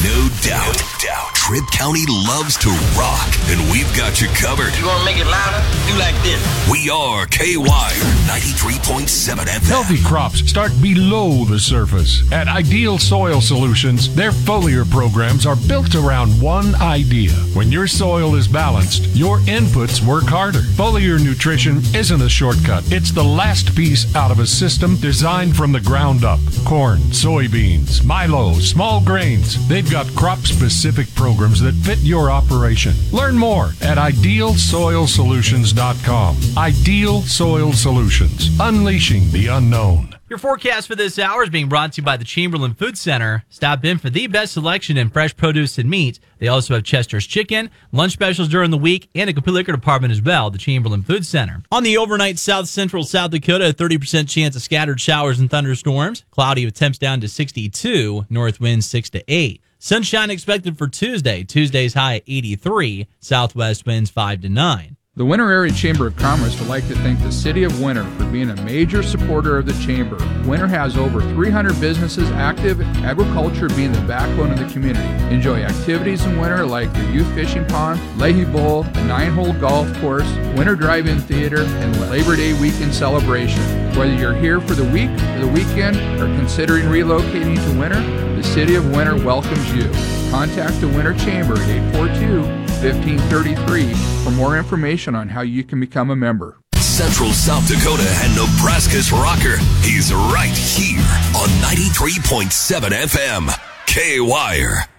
No doubt. Tripp County loves to rock, and we've got you covered. You want to make it louder? Do like this. We are K-Wire 93.7 FM. Healthy crops start below the surface. At Ideal Soil Solutions, their foliar programs are built around one idea. When your soil is balanced, your inputs work harder. Foliar nutrition isn't a shortcut. It's the last piece out of a system designed from the ground up. Corn, soybeans, milo, small grains. They've got crop-specific programs that fit your operation. Learn more at idealsoilsolutions.com. Ideal Soil Solutions, unleashing the unknown. Your forecast for this hour is being brought to you by the Chamberlain Food Center. Stop in for the best selection in fresh produce and meat. They also have Chester's Chicken, lunch specials during the week, and a complete liquor department as well, the Chamberlain Food Center. On the overnight South Central South Dakota, a 30% chance of scattered showers and thunderstorms. Cloudy with temps down to 62, north winds 6 to 8. Sunshine expected for Tuesday. Tuesday's high at 83, southwest winds 5 to 9. The Winter Area Chamber of Commerce would like to thank the City of Winter for being a major supporter of the Chamber. Winter has over 300 businesses active, agriculture being the backbone of the community. Enjoy activities in winter like the Youth Fishing Pond, Leahy Bowl, the 9-hole golf course, Winter Drive-In Theater, and Labor Day weekend celebration. Whether you're here for the week or the weekend or considering relocating to Winter, the City of Winter welcomes you. Contact the Winter Chamber at 842-1533 for more information on how you can become a member. Central South Dakota and Nebraska's rocker. He's right here on 93.7 FM. K-Wire.